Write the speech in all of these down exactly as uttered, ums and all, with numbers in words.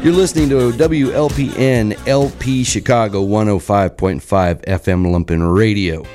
You're listening to W L P N L P Chicago one oh five point five F M Lumpen Radio.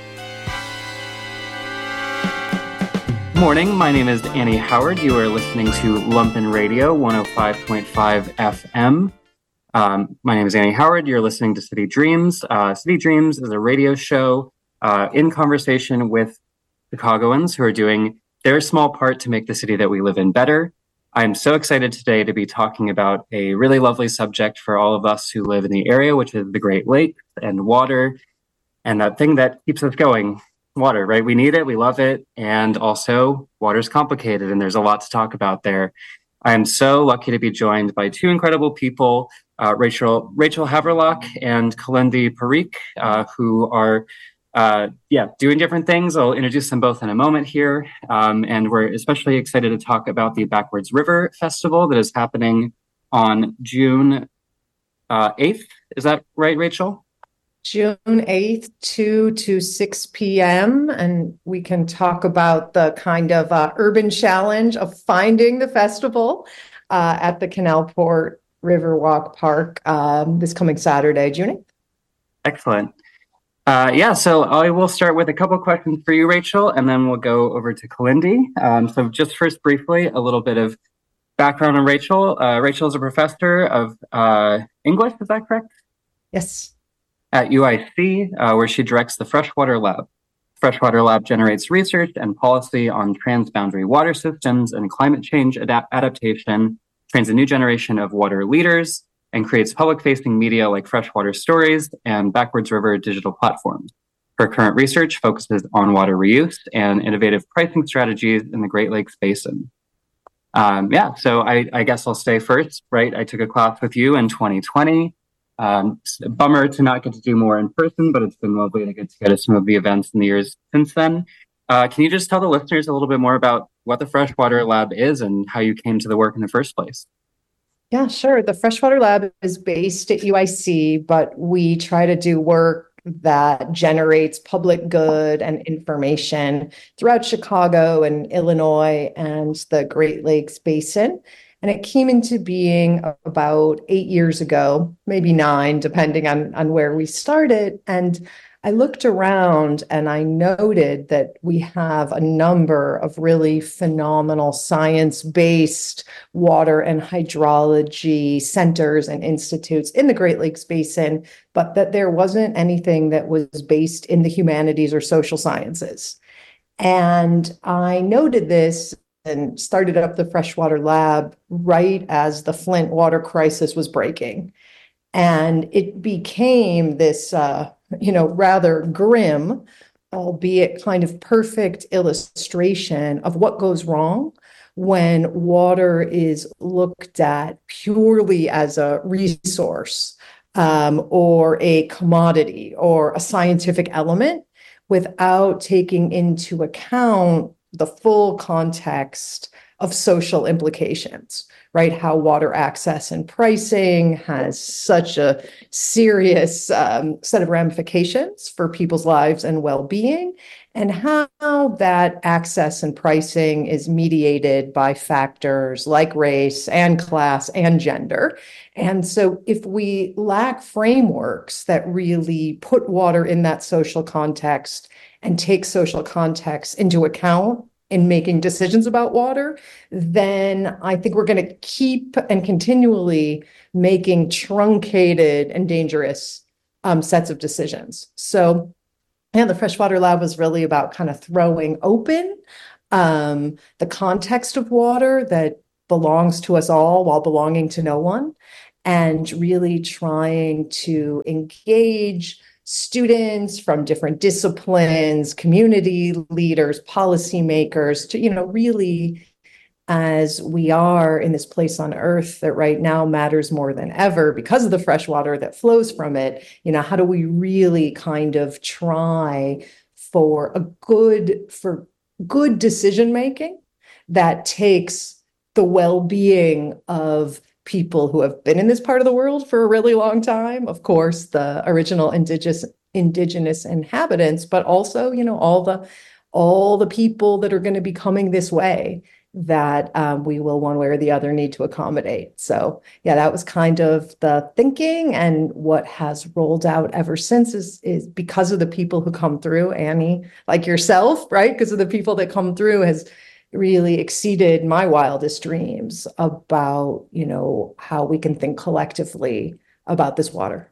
Good morning. My name is Annie Howard. You are listening to Lumpen Radio one oh five point five F M. Um, my name is Annie Howard. You're listening to City Dreams. Uh, City Dreams is a radio show uh, in conversation with Chicagoans who are doing their small part to make the city that we live in better. I'm so excited today to be talking about a really lovely subject for all of us who live in the area, which is the Great Lakes and water, and that thing that keeps us going, water, right? We need it, we love it, and also water's complicated, and there's a lot to talk about there. I am so lucky to be joined by two incredible people, uh, Rachel Rachel Haverlock and Kalindi Parikh, uh, who are Uh, yeah, doing different things. I'll introduce them both in a moment here. Um, and we're especially excited to talk about the Backwards River Festival that is happening on June uh, eighth. Is that right, Rachel? June eighth, two to six p.m. And we can talk about the kind of uh, urban challenge of finding the festival uh, at the Canalport Riverwalk Park um, this coming Saturday, June eighth. Excellent. Uh, yeah, so I will start with a couple questions for you, Rachel, and then we'll go over to Kalindi. Um, so just first briefly, a little bit of background on Rachel. Uh, Rachel is a professor of uh, English, is that correct? Yes. At U I C, uh, where she directs the Freshwater Lab. Freshwater Lab generates research and policy on transboundary water systems and climate change adap- adaptation, trains a new generation of water leaders, and creates public-facing media like Freshwater Stories and Backwards River digital platforms. Her current research focuses on water reuse and innovative pricing strategies in the Great Lakes Basin. Um, yeah, so I, I guess I'll stay first, right? I took a class with you in twenty twenty. Um, bummer to not get to do more in person, but it's been lovely to get to go to some of the events in the years since then. Uh, can you just tell the listeners a little bit more about what the Freshwater Lab is and how you came to the work in the first place? Yeah, sure. The Freshwater Lab is based at U I C, but we try to do work that generates public good and information throughout Chicago and Illinois and the Great Lakes Basin. And it came into being about eight years ago, maybe nine, depending on, on where we started. And I looked around and I noted that we have a number of really phenomenal science-based water and hydrology centers and institutes in the Great Lakes Basin, but that there wasn't anything that was based in the humanities or social sciences. And I noted this and started up the Freshwater Lab right as the Flint water crisis was breaking. And it became this uh, you know, rather grim, albeit kind of perfect illustration of what goes wrong when water is looked at purely as a resource um, or a commodity or a scientific element without taking into account the full context of social implications, right? How water access and pricing has such a serious um, set of ramifications for people's lives and well-being, and how that access and pricing is mediated by factors like race and class and gender. And so if we lack frameworks that really put water in that social context and take social context into account in making decisions about water, then I think we're going to keep and continually making truncated and dangerous um, sets of decisions. So, yeah, the Freshwater Lab was really about kind of throwing open um, the context of water that belongs to us all while belonging to no one, and really trying to engage students from different disciplines, community leaders, policymakers, to, you know, really, as we are in this place on earth that right now matters more than ever because of the fresh water that flows from it, you know, how do we really kind of try for a good, for good decision making that takes the well-being of people who have been in this part of the world for a really long time, of course, the original indigenous indigenous inhabitants, but also, you know, all the all the people that are going to be coming this way, that um, we will one way or the other need to accommodate. So yeah, that was kind of the thinking, and what has rolled out ever since is, is because of the people who come through, Annie, like yourself, right? Because of the people that come through has really exceeded my wildest dreams about, you know, how we can think collectively about this water.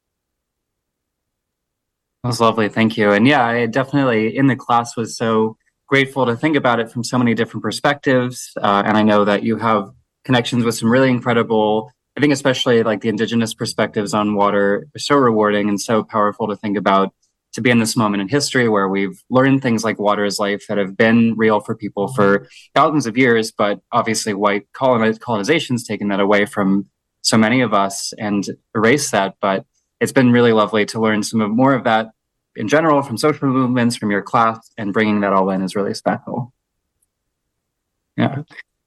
That was lovely. Thank you. And yeah, I definitely in the class was so grateful to think about it from so many different perspectives. Uh, and I know that you have connections with some really incredible, I think, especially like the indigenous perspectives on water are so rewarding and so powerful to think about, to be in this moment in history where we've learned things like water is life that have been real for people for thousands of years. But obviously white coloniz- colonization's taken that away from so many of us and erased that. But it's been really lovely to learn some of more of that in general from social movements, from your class, and bringing that all in is really special. Yeah.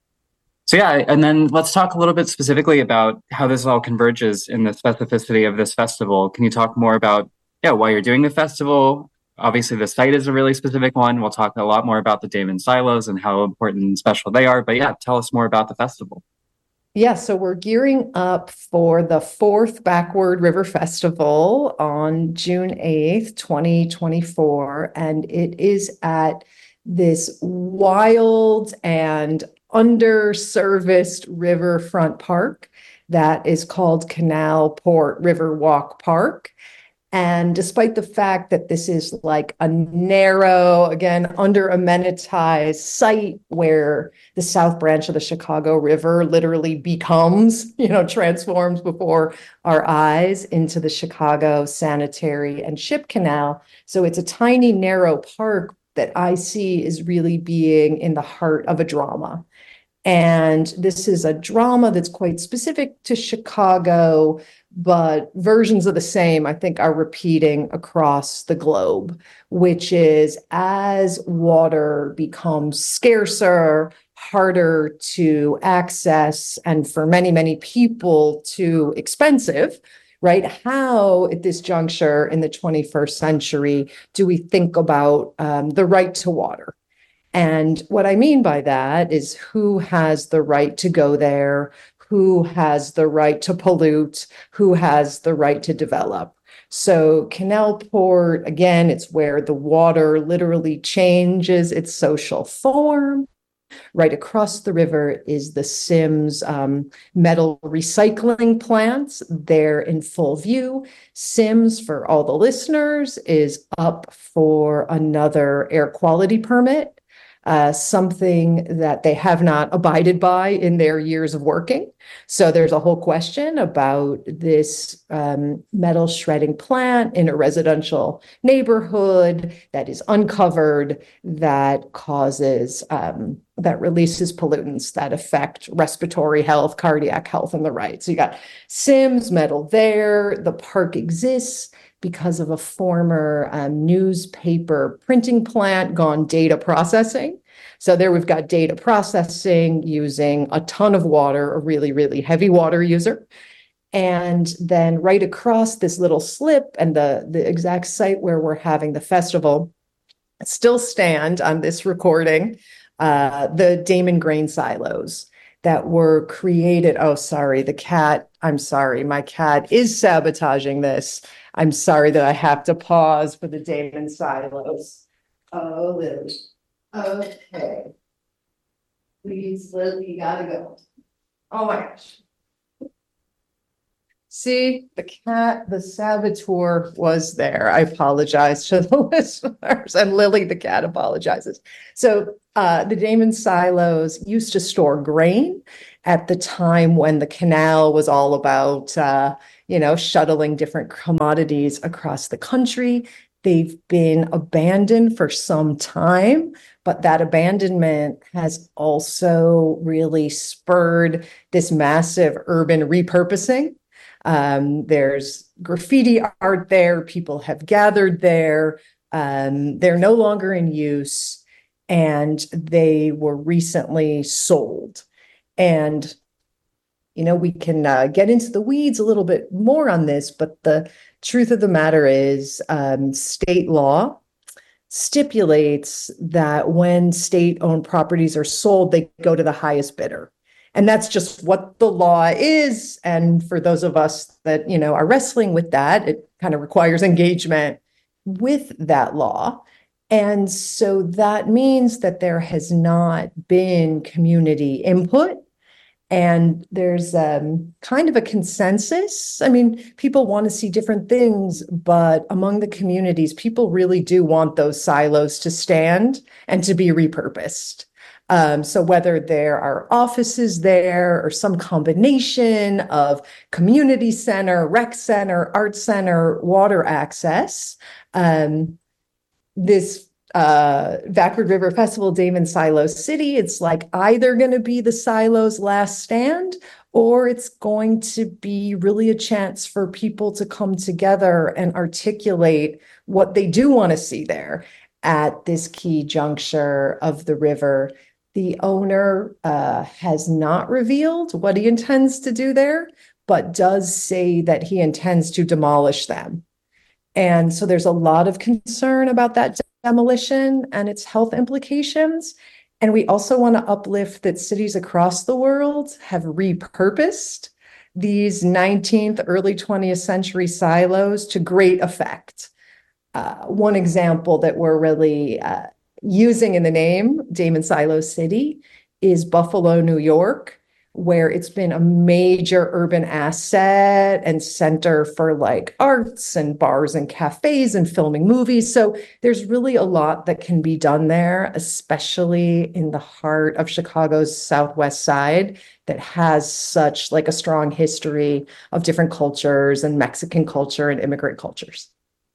So yeah, and then let's talk a little bit specifically about how this all converges in the specificity of this festival. Can you talk more about, yeah, why you're doing the festival? Obviously, the site is a really specific one. We'll talk a lot more about the Damon Silos and how important and special they are. But yeah, tell us more about the festival. Yeah, so we're gearing up for the fourth Backward River Festival on June eighth, twenty twenty-four. And it is at this wild and underserviced riverfront park that is called Canal Port Riverwalk Park. And despite the fact that this is like a narrow, again, under amenitized site where the South Branch of the Chicago River literally becomes, you know, transforms before our eyes into the Chicago Sanitary and Ship Canal. So it's a tiny, narrow park that I see is really being in the heart of a drama. And this is a drama that's quite specific to Chicago, but versions of the same, I think, are repeating across the globe, which is as water becomes scarcer, harder to access, and for many, many people too expensive, right? How at this juncture in the twenty-first century do we think about um, the right to water? And what I mean by that is who has the right to go there, who has the right to pollute, who has the right to develop. So Canal Port, again, it's where the water literally changes its social form. Right across the river is the Sims um, metal recycling plants. They're in full view. Sims, for all the listeners, is up for another air quality permit. Uh, something that they have not abided by in their years of working. So there's a whole question about this um, metal shredding plant in a residential neighborhood that is uncovered, that causes, um, that releases pollutants that affect respiratory health, cardiac health, and the right. So you got Sims metal there. The park exists because of a former um, newspaper printing plant gone data processing. So there we've got data processing using a ton of water, a really, really heavy water user. And then right across this little slip and the, the exact site where we're having the festival still stand on this recording, uh, the Damon grain silos that were created. Oh, sorry, the cat, I'm sorry, my cat is sabotaging this. I'm sorry that I have to pause for the Damon silos. Oh, Lily. Okay. Please, Lily, you gotta go. Oh my gosh. See, the cat, the saboteur was there. I apologize to the listeners, and Lily, the cat, apologizes. So uh, the Damon silos used to store grain at the time when the canal was all about, uh, you know, shuttling different commodities across the country. They've been abandoned for some time, but that abandonment has also really spurred this massive urban repurposing. Um, there's graffiti art there. People have gathered there. Um, they're no longer in use, and they were recently sold. And, you know, we can uh, get into the weeds a little bit more on this, but the truth of the matter is um, state law stipulates that when state-owned properties are sold, they go to the highest bidder. And that's just what the law is. And for those of us that, you know, are wrestling with that, it kind of requires engagement with that law. And so that means that there has not been community input. And there's um, kind of a consensus. I mean, people want to see different things, but among the communities, people really do want those silos to stand and to be repurposed. Um, so whether there are offices there or some combination of community center, rec center, art center, water access, um, this uh, Backward River Festival, Damon Silo City, it's like either going to be the silo's last stand, or it's going to be really a chance for people to come together and articulate what they do want to see there at this key juncture of the river. The owner uh, has not revealed what he intends to do there, but does say that he intends to demolish them. And so there's a lot of concern about that demolition and its health implications. And we also want to uplift that cities across the world have repurposed these nineteenth, early twentieth century silos to great effect. Uh, one example that we're really uh, using in the name, Damon Silo City, is Buffalo, New York, where it's been a major urban asset and center for like arts and bars and cafes and filming movies. So there's really a lot that can be done there, especially in the heart of Chicago's Southwest Side that has such like a strong history of different cultures and Mexican culture and immigrant cultures.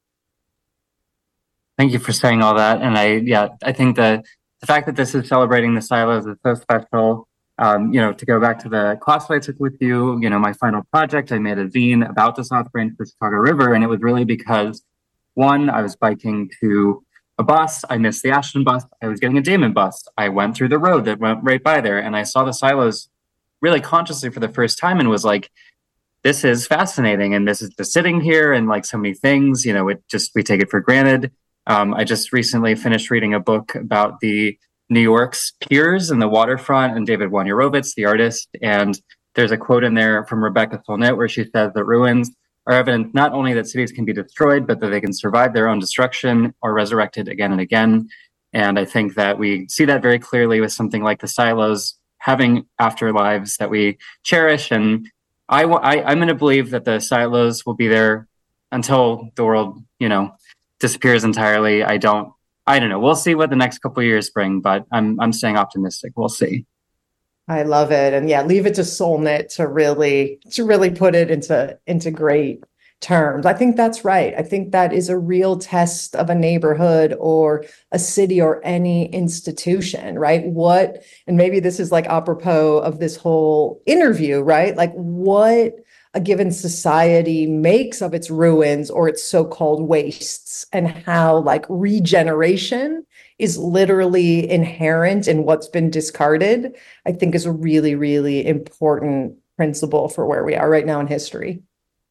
Thank you for saying all that. And I, yeah, I think that the fact that this is celebrating the silos is so special. Um, you know, to go back to the class that I took with you, you know, my final project, I made a zine about the South Branch of the Chicago River. And it was really because, one, I was biking to a bus. I missed the Ashton bus. I was getting a Damon bus. I went through the road that went right by there. And I saw the silos really consciously for the first time and was like, this is fascinating. And this is just sitting here and like so many things, you know, it just, we take it for granted. Um, I just recently finished reading a book about the New York's piers and the waterfront and David Wojnarowicz, the artist. And there's a quote in there from Rebecca Solnit where she says that ruins are evidence not only that cities can be destroyed, but that they can survive their own destruction or resurrected again and again. And I think that we see that very clearly with something like the silos having afterlives that we cherish. And I, I, I'm going to believe that the silos will be there until the world, you know, disappears entirely. I don't, I don't know. We'll see what the next couple of years bring, but I'm I'm staying optimistic. We'll see. I love it. And yeah, leave it to Solnit to really to really put it into into great terms. I think that's right. I think that is a real test of a neighborhood or a city or any institution, right? What, and maybe this is like apropos of this whole interview, right? Like what a given society makes of its ruins or its so-called wastes, and how like regeneration is literally inherent in what's been discarded, I think is a really, really important principle for where we are right now in history.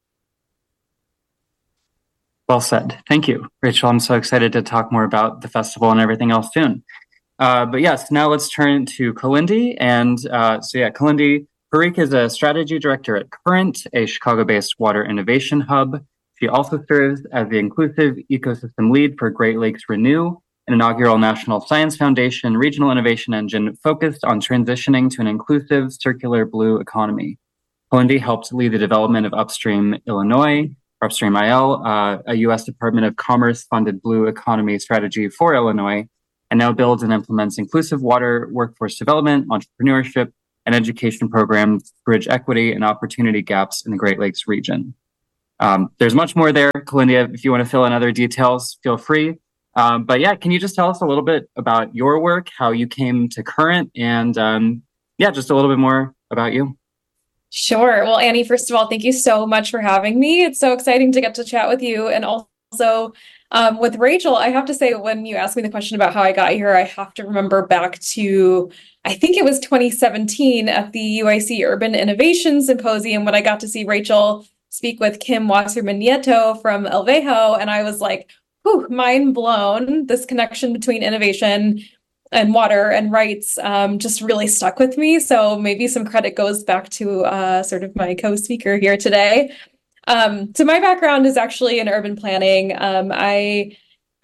Well said. Thank you, Rachel. I'm so excited to talk more about the festival and everything else soon. Uh, but yes, now let's turn to Kalindi. And uh, so yeah, Kalindi Parikh is a strategy director at Current, a Chicago-based water innovation hub. She also serves as the inclusive ecosystem lead for Great Lakes Renew, an inaugural National Science Foundation regional innovation engine focused on transitioning to an inclusive circular blue economy. Kalindi helped lead the development of Upstream Illinois, or Upstream I L, uh, a U S Department of Commerce-funded blue economy strategy for Illinois, and now builds and implements inclusive water workforce development, entrepreneurship, and education programs to bridge equity and opportunity gaps in the Great Lakes region. Um, there's much more there, Kalindi. If you want to fill in other details, feel free. Um, but yeah, can you just tell us a little bit about your work, how you came to Current, and um, yeah, just a little bit more about you. Sure. Well, Annie, first of all, thank you so much for having me. It's so exciting to get to chat with you. And also um, with Rachel, I have to say, when you asked me the question about how I got here, I have to remember back to, I think it was twenty seventeen at the U I C Urban Innovation Symposium when I got to see Rachel speak with Kim Wasserman Nieto from El Vejo. And I was like, whew, mind blown. This connection between innovation and water and rights um, just really stuck with me. So maybe some credit goes back to uh, sort of my co-speaker here today. Um, so my background is actually in urban planning. Um, I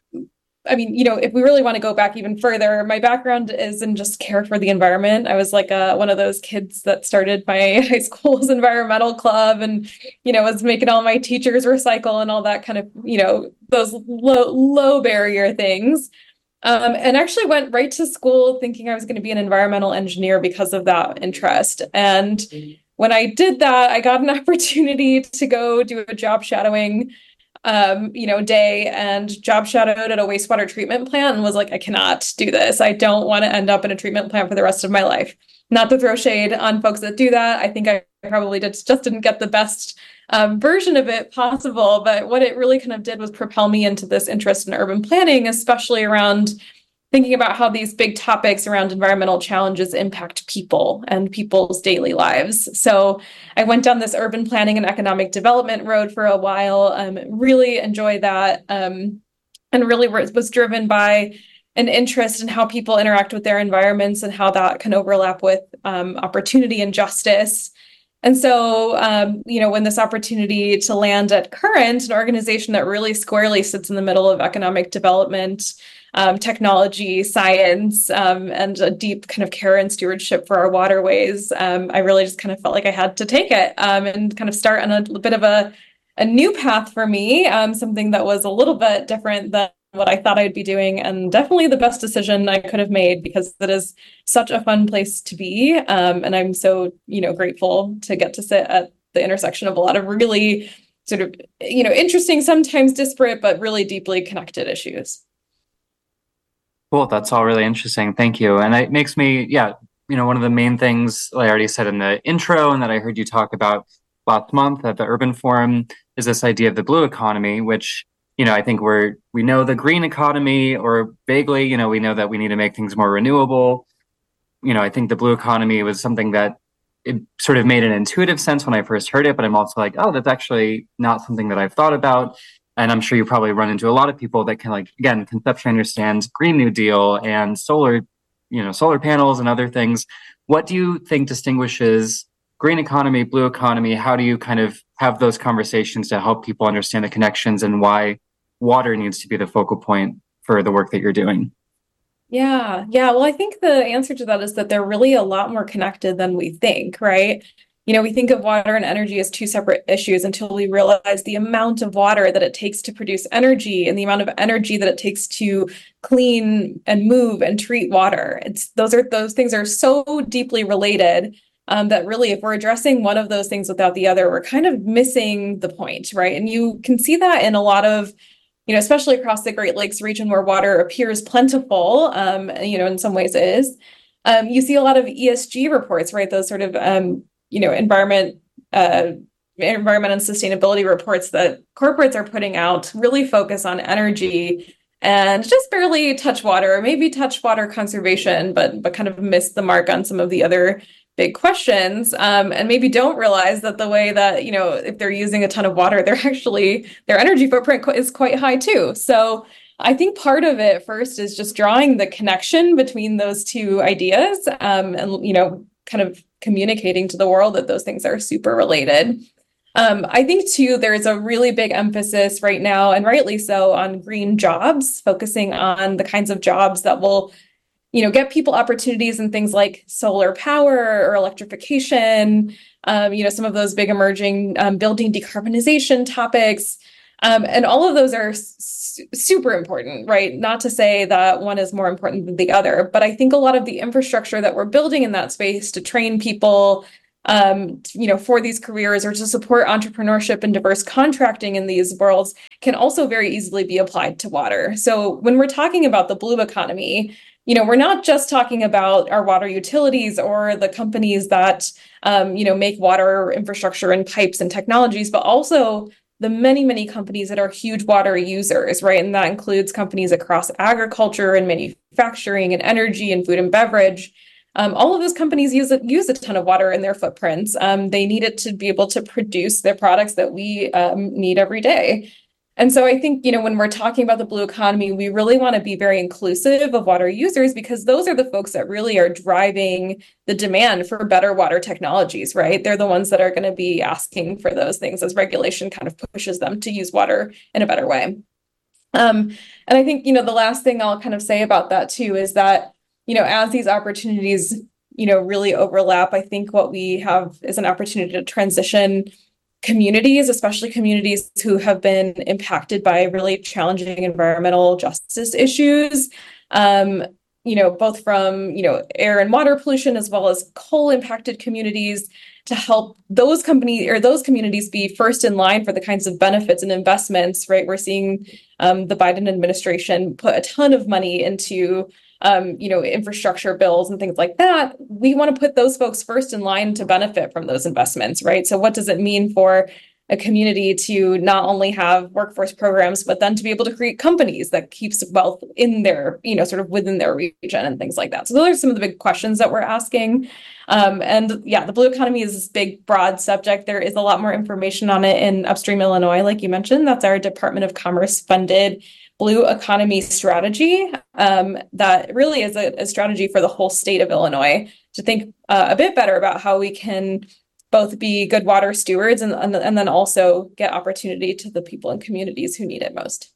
I mean, you know, if we really want to go back even further, my background is in just care for the environment. I was like a, one of those kids that started my high school's environmental club and, you know, was making all my teachers recycle and all that kind of, you know, those low, low barrier things. Um, and actually went right to school thinking I was going to be an environmental engineer because of that interest. And when I did that, I got an opportunity to go do a job shadowing um, you know, day and job shadowed at a wastewater treatment plant and was like, I cannot do this. I don't want to end up in a treatment plant for the rest of my life. Not to throw shade on folks that do that. I think I probably did, just didn't get the best um, version of it possible. But what it really kind of did was propel me into this interest in urban planning, especially around thinking about how these big topics around environmental challenges impact people and people's daily lives. So I went down this urban planning and economic development road for a while, um, really enjoyed that, um, and really was driven by an interest in how people interact with their environments and how that can overlap with um, opportunity and justice. And so, um, you know, when this opportunity to land at Current, an organization that really squarely sits in the middle of economic development, Um, technology, science, um, and a deep kind of care and stewardship for our waterways, um, I really just kind of felt like I had to take it um, and kind of start on a bit of a, a new path for me, um, something that was a little bit different than what I thought I'd be doing, and definitely the best decision I could have made because it is such a fun place to be. Um, and I'm so, you know, grateful to get to sit at the intersection of a lot of really sort of, you know, interesting, sometimes disparate, but really deeply connected issues. Cool. That's all really interesting. Thank you. And it makes me, yeah, you know, one of the main things I already said in the intro and that I heard you talk about last month at the Urban Forum is this idea of the blue economy, which, you know, I think we're, we know the green economy, or vaguely, you know, we know that we need to make things more renewable. You know, I think the blue economy was something that it sort of made an intuitive sense when I first heard it, but I'm also like, oh, that's actually not something that I've thought about. And I'm sure you probably run into a lot of people that can, like, again, conceptually understand Green New Deal and solar, you know, solar panels and other things. What do you think distinguishes green economy, blue economy? How do you kind of have those conversations to help people understand the connections and why water needs to be the focal point for the work that you're doing? Yeah, yeah. Well, I think the answer to that is that they're really a lot more connected than we think, right? You know, we think of water and energy as two separate issues until we realize the amount of water that it takes to produce energy and the amount of energy that it takes to clean and move and treat water. It's those are those things are so deeply related um, that really, if we're addressing one of those things without the other, we're kind of missing the point, right? And you can see that in a lot of, you know, especially across the Great Lakes region where water appears plentiful, um, you know, in some ways it is. Um, you see a lot of E S G reports, right? Those sort of um, you know, environment, uh, environment and sustainability reports that corporates are putting out really focus on energy and just barely touch water, or maybe touch water conservation, but but kind of miss the mark on some of the other big questions, um, and maybe don't realize that the way that, you know, if they're using a ton of water, they're actually, their energy footprint is quite high too. So I think part of it first is just drawing the connection between those two ideas, um, and, you know, kind of communicating to the world that those things are super related. Um, I think too, there's a really big emphasis right now, and rightly so, on green jobs, focusing on the kinds of jobs that will, you know, get people opportunities in things like solar power or electrification, um, you know, some of those big emerging um, building decarbonization topics. Um, and all of those are su- super important, right? Not to say that one is more important than the other, but I think a lot of the infrastructure that we're building in that space to train people, um, you know, for these careers or to support entrepreneurship and diverse contracting in these worlds can also very easily be applied to water. So when we're talking about the blue economy, you know, we're not just talking about our water utilities or the companies that, um, you know, make water infrastructure and pipes and technologies, but also the many, many companies that are huge water users, right? And that includes companies across agriculture and manufacturing and energy and food and beverage. Um, all of those companies use a, use a ton of water in their footprints. Um, they need it to be able to produce their products that we um, need every day. And so I think, you know, when we're talking about the blue economy, we really want to be very inclusive of water users, because those are the folks that really are driving the demand for better water technologies, right? They're the ones that are going to be asking for those things as regulation kind of pushes them to use water in a better way. Um, and I think, you know, the last thing I'll kind of say about that too is that, you know, as these opportunities, you know, really overlap, I think what we have is an opportunity to transition communities, especially communities who have been impacted by really challenging environmental justice issues, um, you know, both from, you know, air and water pollution, as well as coal impacted communities, to help those companies or those communities be first in line for the kinds of benefits and investments, right? We're seeing um, the Biden administration put a ton of money into Um, you know, infrastructure bills and things like that. We want to put those folks first in line to benefit from those investments, right? So what does it mean for a community to not only have workforce programs, but then to be able to create companies that keeps wealth in their, you know, sort of within their region and things like that. So those are some of the big questions that we're asking. Um, and yeah, the blue economy is this big, broad subject. There is a lot more information on it in Upstream Illinois, like you mentioned. That's our Department of Commerce funded Blue Economy Strategy, um, that really is a, a strategy for the whole state of Illinois to think uh, a bit better about how we can both be good water stewards and, and, and then also get opportunity to the people and communities who need it most.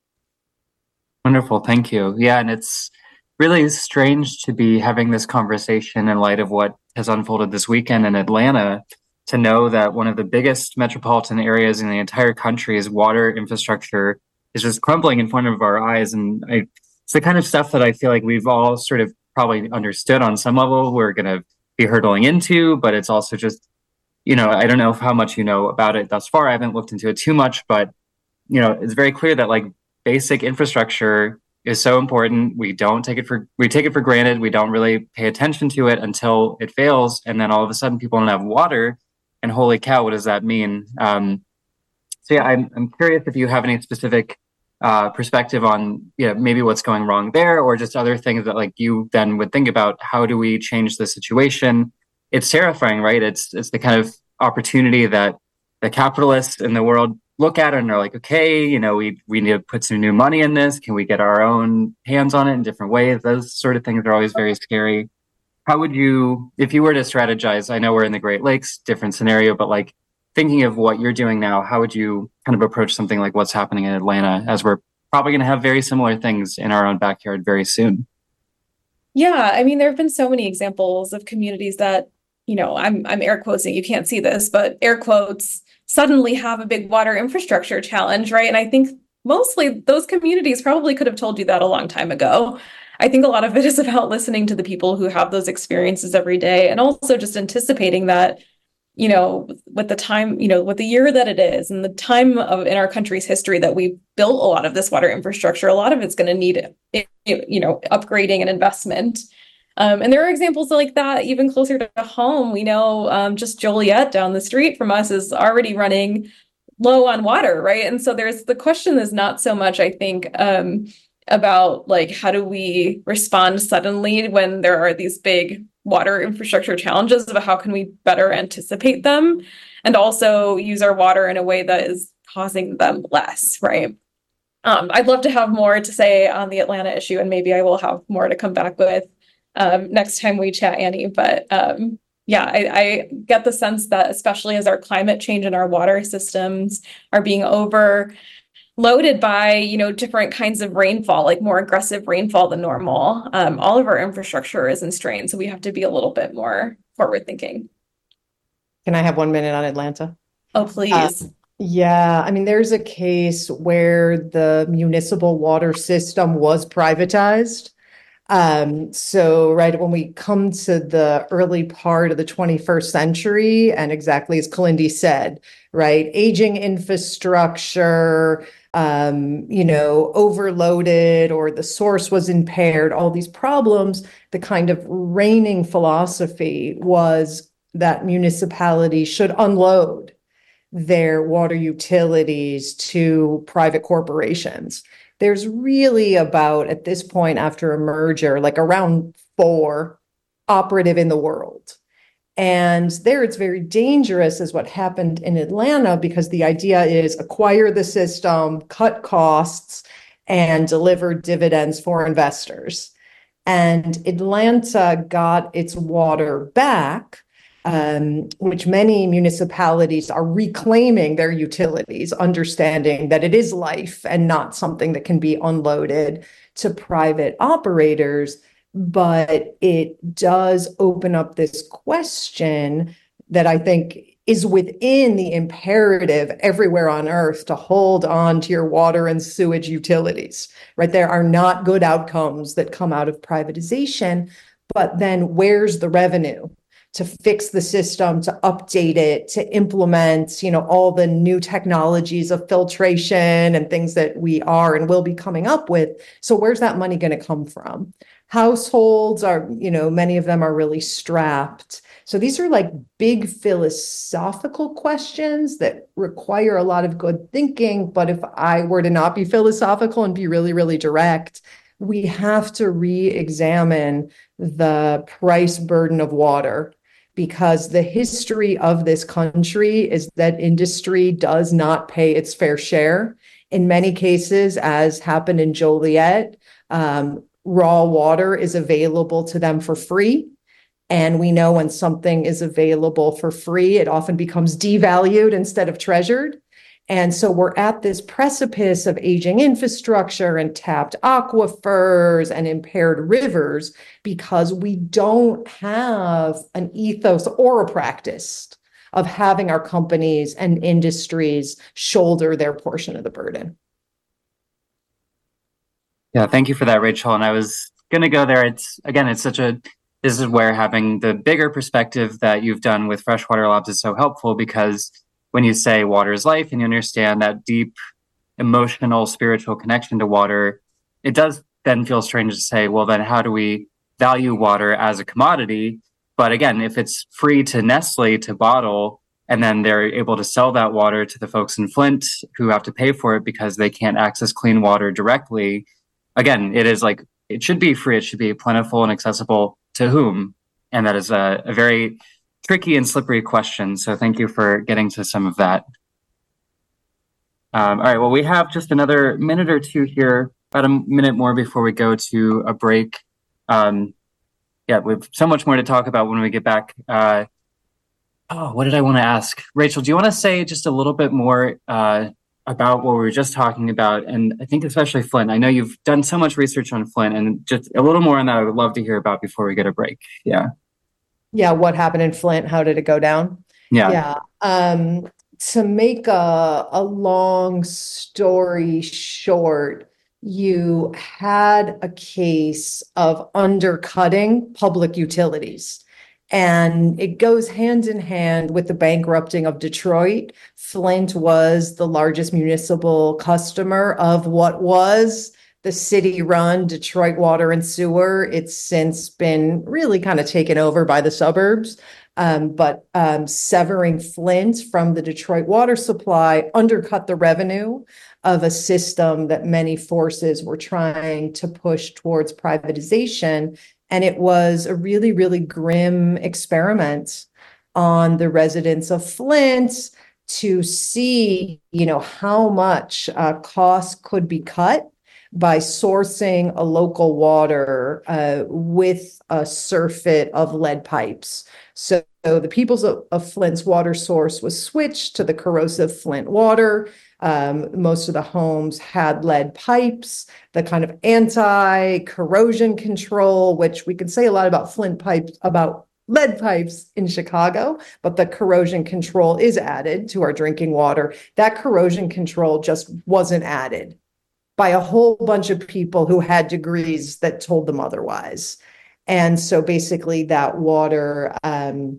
Wonderful, thank you. Yeah, and it's really strange to be having this conversation in light of what has unfolded this weekend in Atlanta, to know that one of the biggest metropolitan areas in the entire country's water infrastructure is just crumbling in front of our eyes. And I, it's the kind of stuff that I feel like we've all sort of probably understood on some level we're going to be hurtling into, but it's also just, you know, I don't know how much you know about it thus far. I haven't looked into it too much, but, you know, it's very clear that like basic infrastructure is so important. We don't take it for, we take it for granted. We don't really pay attention to it until it fails. And then all of a sudden people don't have water, and holy cow, what does that mean? Um, so yeah, I'm, I'm curious if you have any specific Uh, perspective on, you know, maybe what's going wrong there, or just other things that like you then would think about. How do we change the situation? It's terrifying, right? It's it's the kind of opportunity that the capitalists in the world look at and are like, okay, you know, we we need to put some new money in this. Can we get our own hands on it in different ways? Those sort of things are always very scary. How would you, if you were to strategize? I know we're in the Great Lakes, different scenario, but like, thinking of what you're doing now, how would you kind of approach something like what's happening in Atlanta, as we're probably going to have very similar things in our own backyard very soon? Yeah, I mean, there have been so many examples of communities that, you know, I'm I'm air quoting, you can't see this, but air quotes, suddenly have a big water infrastructure challenge, right? And I think mostly those communities probably could have told you that a long time ago. I think a lot of it is about listening to the people who have those experiences every day, and also just anticipating that, you know, with the time, you know, with the year that it is and the time of in our country's history that we built a lot of this water infrastructure, a lot of it's going to need, you know, upgrading and investment. Um, and there are examples like that even closer to home. We know um, just Joliet down the street from us is already running low on water, right? And so there's the question is not so much, I think, um, about like, how do we respond suddenly when there are these big water infrastructure challenges, but how can we better anticipate them and also use our water in a way that is causing them less, right? Um, I'd love to have more to say on the Atlanta issue, and maybe I will have more to come back with um, next time we chat, Annie. But um, yeah, I, I get the sense that especially as our climate change and our water systems are being over loaded by, you know, different kinds of rainfall, like more aggressive rainfall than normal. Um, all of our infrastructure is in strain, so we have to be a little bit more forward thinking. Can I have one minute on Atlanta? Oh, please. Uh, yeah, I mean, there's a case where the municipal water system was privatized. Um, so right when we come to the early part of the twenty-first century, and exactly as Kalindi said, right, aging infrastructure, um, you know, overloaded, or the source was impaired, all these problems, the kind of reigning philosophy was that municipalities should unload their water utilities to private corporations. There's really about, at this point after a merger, like around four operative in the world. And there it's very dangerous, is what happened in Atlanta, because the idea is acquire the system, cut costs, and deliver dividends for investors. And Atlanta got its water back, um, which many municipalities are reclaiming their utilities, understanding that it is life and not something that can be unloaded to private operators. But it does open up this question that I think is within the imperative everywhere on earth to hold on to your water and sewage utilities, right? There are not good outcomes that come out of privatization, but then where's the revenue to fix the system, to update it, to implement, you know, all the new technologies of filtration and things that we are and will be coming up with? So where's that money going to come from? Households are, you know, many of them are really strapped. So these are like big philosophical questions that require a lot of good thinking. But if I were to not be philosophical and be really, really direct, we have to re-examine the price burden of water, because the history of this country is that industry does not pay its fair share. In many cases, as happened in Joliet, um, raw water is available to them for free. And we know when something is available for free, it often becomes devalued instead of treasured. And so we're at this precipice of aging infrastructure and tapped aquifers and impaired rivers because we don't have an ethos or a practice of having our companies and industries shoulder their portion of the burden. Yeah, thank you for that, Rachel. And I was going to go there. It's, again, it's such a, this is where having the bigger perspective that you've done with Freshwater Labs is so helpful, because when you say water is life and you understand that deep emotional, spiritual connection to water, it does then feel strange to say, well, then how do we value water as a commodity? But again, if it's free to Nestle to bottle, and then they're able to sell that water to the folks in Flint who have to pay for it because they can't access clean water directly, again, it is like, it should be free. It should be plentiful and accessible to whom? And that is a, a very tricky and slippery question. So thank you for getting to some of that. Um, all right, well, we have just another minute or two here, about a minute more before we go to a break. Um, yeah, we have so much more to talk about when we get back. Uh, oh, what did I want to ask? Rachel, do you want to say just a little bit more uh, about what we were just talking about? And I think especially Flint. I know you've done so much research on Flint, and just a little more on that I would love to hear about before we get a break. Yeah. Yeah, what happened in Flint? How did it go down? Yeah. Yeah. Um, to make a, a long story short, you had a case of undercutting public utilities. And it goes hand in hand with the bankrupting of Detroit. Flint was the largest municipal customer of what was the city-run Detroit Water and Sewer. It's since been really kind of taken over by the suburbs. Um, but um, severing Flint from the Detroit water supply undercut the revenue of a system that many forces were trying to push towards privatization. And it was a really, really grim experiment on the residents of Flint to see, you know, how much uh, costs could be cut by sourcing a local water uh, with a surfeit of lead pipes. So, so the peoples of, of Flint's water source was switched to the corrosive Flint water. Um, most of the homes had lead pipes, the kind of anti-corrosion control, which we could say a lot about Flint pipes, about lead pipes in Chicago, but the corrosion control is added to our drinking water. That corrosion control just wasn't added by a whole bunch of people who had degrees that told them otherwise. And so basically that water, um,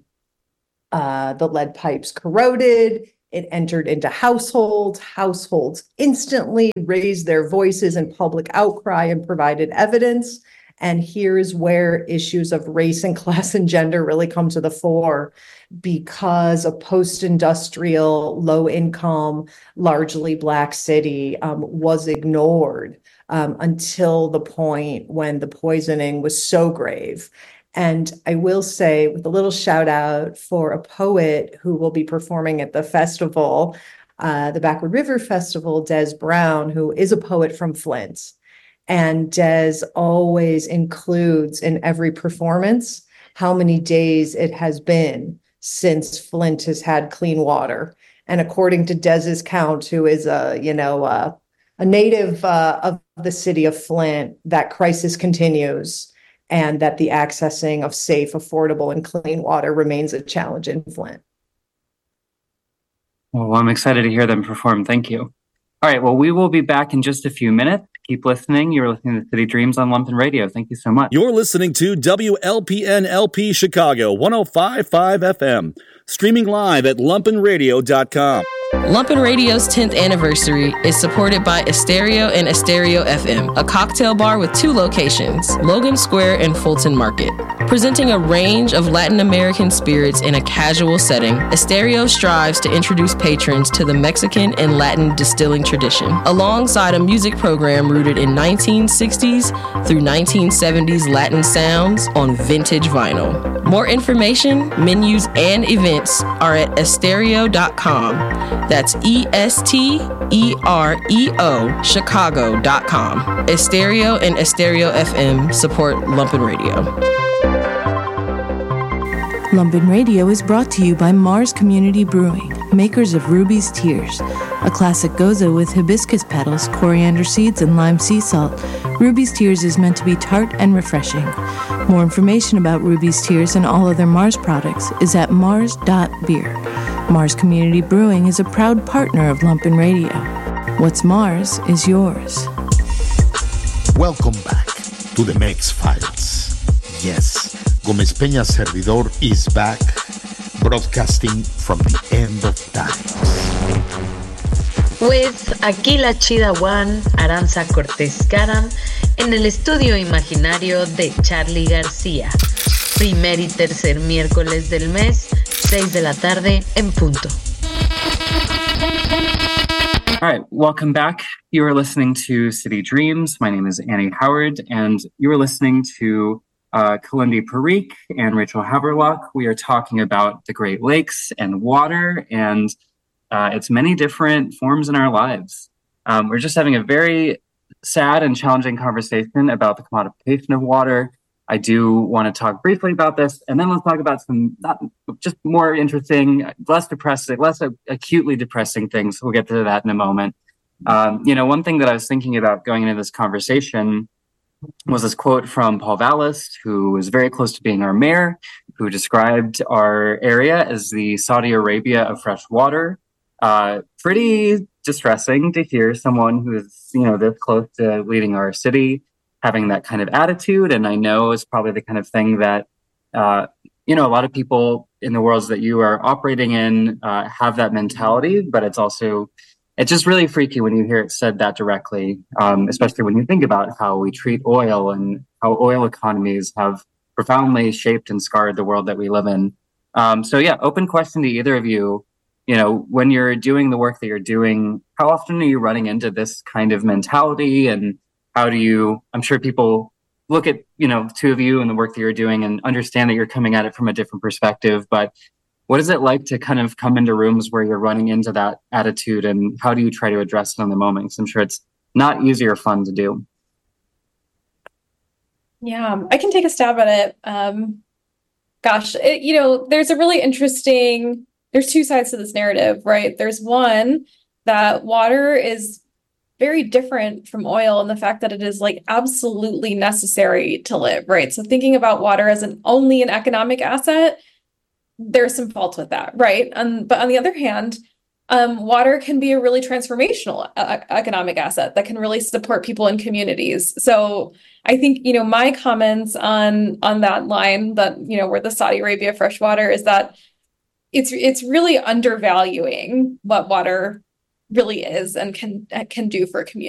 uh, the lead pipes corroded, it entered into households. Households instantly raised their voices in public outcry and provided evidence. And here's where issues of race and class and gender really come to the fore, because a post-industrial, low-income, largely Black city um, was ignored um, until the point when the poisoning was so grave. And I will say, with a little shout out for a poet who will be performing at the festival, uh, the Backward River Festival, Des Brown, who is a poet from Flint. And Des always includes in every performance how many days it has been since Flint has had clean water. And according to Des's count, who is a, you know, uh, a native uh, of the city of Flint, that crisis continues and that the accessing of safe, affordable, and clean water remains a challenge in Flint. Well, I'm excited to hear them perform. Thank you. All right. Well, we will be back in just a few minutes. Keep listening. You're listening to City Dreams on Lumpen Radio. Thank you so much. You're listening to W L P N L P Chicago, one oh five point five F M. Streaming live at lumpen radio dot com. Lumpen Radio's tenth anniversary is supported by Estereo and Estereo F M, a cocktail bar with two locations, Logan Square and Fulton Market. Presenting a range of Latin American spirits in a casual setting, Estereo strives to introduce patrons to the Mexican and Latin distilling tradition, alongside a music program rooted in nineteen sixties through nineteen seventies Latin sounds on vintage vinyl. More information, menus, and events are at estereo dot com. That's E S T E R E O Chicago dot com. Estereo and Estereo F M support Lumpen Radio. Lumpen Radio is brought to you by Mars Community Brewing, makers of Ruby's Tears, a classic goza with hibiscus petals, coriander seeds, and lime sea salt. Ruby's Tears is meant to be tart and refreshing. More information about Ruby's Tears and all other Mars products is at mars dot beer. Mars Community Brewing is a proud partner of Lumpen Radio. What's Mars is yours. Welcome back to the Mex Files. Yes, Gómez Peña Servidor is back, broadcasting from the end of times. With aquí la chida One, Aranza Cortés Caram, en el estudio imaginario de Charlie García. Primer y tercer miércoles del mes, seis de la tarde en punto. All right, welcome back. You are listening to City Dreams. My name is Annie Howard, and you are listening to uh, Kalindi Parikh and Rachel Haverlock. We are talking about the Great Lakes and water and uh, its many different forms in our lives. Um, we're just having a very sad and challenging conversation about the commodification of water. I do want to talk briefly about this, and then let's talk about some not just more interesting, less depressing, less acutely depressing things. We'll get to that in a moment. Um, you know, one thing that I was thinking about going into this conversation was this quote from Paul Vallis, who was very close to being our mayor, who described our area as the Saudi Arabia of fresh water. Uh, pretty distressing to hear someone who is, you know, this close to leading our city having that kind of attitude. And I know it's probably the kind of thing that, uh, you know, a lot of people in the worlds that you are operating in uh, have that mentality, but it's also, it's just really freaky when you hear it said that directly, um, especially when you think about how we treat oil and how oil economies have profoundly shaped and scarred the world that we live in. Um, so yeah, open question to either of you. You know, when you're doing the work that you're doing, how often are you running into this kind of mentality? And how do you, I'm sure people look at, you know, two of you and the work that you're doing and understand that you're coming at it from a different perspective, but what is it like to kind of come into rooms where you're running into that attitude, and how do you try to address it in the moment? Because I'm sure it's not easy or fun to do. Yeah, I can take a stab at it. Um, gosh, it, you know, there's a really interesting, there's two sides to this narrative, right? There's one that water is very different from oil in the fact that it is like absolutely necessary to live, right? So thinking about water as an only an economic asset, there's some faults with that, right? Um, but on the other hand, um, water can be a really transformational uh, economic asset that can really support people in communities. So I think, you know, my comments on on that line that, you know, we're the Saudi Arabia of fresh water is that it's it's really undervaluing what water really is and can can do for a community.